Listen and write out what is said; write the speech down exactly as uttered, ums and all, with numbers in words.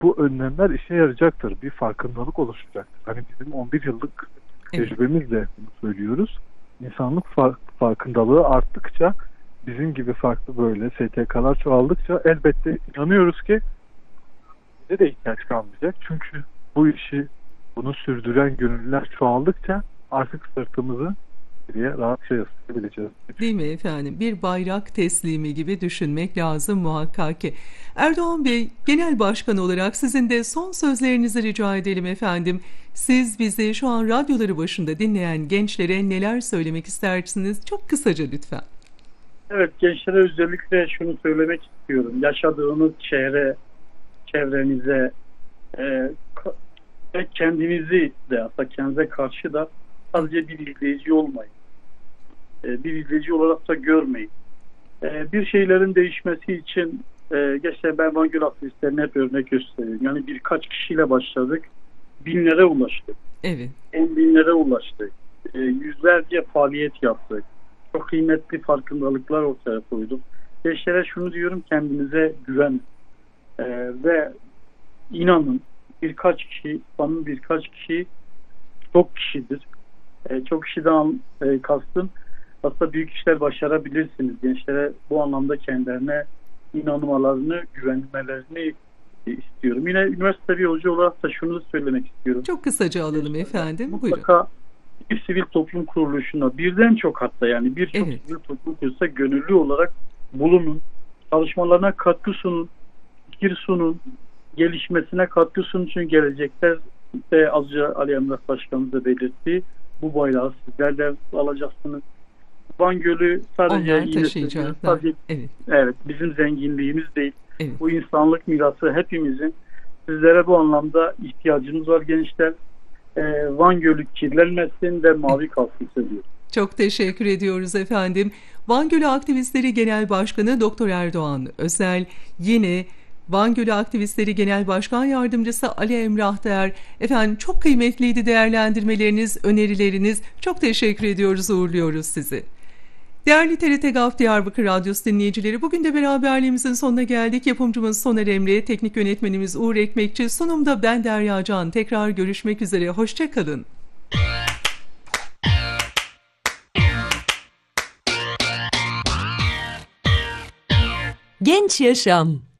bu önlemler işe yarayacaktır. Bir farkındalık oluşacaktır. Hani bizim on bir yıllık Evet. tecrübemizle bunu söylüyoruz. İnsanlık fark, farkındalığı arttıkça, bizim gibi farklı böyle S T K'lar çoğaldıkça elbette inanıyoruz ki bize de ihtiyaç kalmayacak. Çünkü bu işi, bunu sürdüren gönüllüler çoğaldıkça artık sırtımızı geriye rahatça yaslayabileceğiz. Değil mi efendim? Bir bayrak teslimi gibi düşünmek lazım muhakkak ki. Erdoğan Bey, Genel Başkan olarak sizin de son sözlerinizi rica edelim efendim. Siz bizi şu an radyoları başında dinleyen gençlere neler söylemek istersiniz? Çok kısaca lütfen. Evet, gençlere özellikle şunu söylemek istiyorum. Yaşadığınız çevre, çevrenize e, ve kendinizi de, hatta kendinize karşı da sadece bir izleyici olmayın. E, bir izleyici olarak da görmeyin. E, bir şeylerin değişmesi için e, geçen ben Van Gölü aktivistlerine hep örnek gösteriyorum. Yani birkaç kişiyle başladık, binlere ulaştık. Evet. On binlere ulaştık. E, yüzlerce faaliyet yaptık. Çok kıymetli farkındalıklar ortaya koyduk. Gençlere şunu diyorum, kendinize güven e, ve inanın, birkaç kişi, İslam'ın birkaç kişi çok kişidir. E, çok kişiden e, kastım aslında büyük işler başarabilirsiniz. Gençlere bu anlamda kendilerine inanmalarını, güvenmelerini e, istiyorum. Yine üniversite bir hoca olarak da şunu da söylemek istiyorum. Çok kısaca alalım efendim. Mutlaka Buyurun. bir sivil toplum kuruluşuna birden çok, hatta yani birçok Evet. sivil toplum kuruluşuna gönüllü olarak bulunun. Çalışmalarına katkı sunun. Fikir sunun. Gelişmesine katkı sunun. Çünkü gelecekte de azca Ali Emrah Başkanımız da belirtti. Bu bayrağı sizler de alacaksınız. Van Gölü sadece Onlar yine taşıyacaklar. sadece, Evet. evet, bizim zenginliğimiz değil. Evet. Bu insanlık mirası hepimizin. Sizlere bu anlamda ihtiyacımız var gençler. Ee, Van Gölü kirlenmesin ve mavi kalsın diyor. Çok teşekkür ediyoruz efendim. Van Gölü Aktivistleri Genel Başkanı Doktor Erdoğan Özel, yine Van Gölü Aktivistleri Genel Başkan Yardımcısı Ali Emrah Değer. Efendim çok kıymetliydi değerlendirmeleriniz, önerileriniz. Çok teşekkür ediyoruz, uğurluyoruz sizi. Değerli T R T Gaf Diyarbakır Radyosu dinleyicileri, bugün de beraberliğimizin sonuna geldik. Yapımcımız Soner Emre, teknik yönetmenimiz Uğur Ekmekçi, sunumda ben Derya Can. Tekrar görüşmek üzere, hoşça kalın. Genç Yaşam.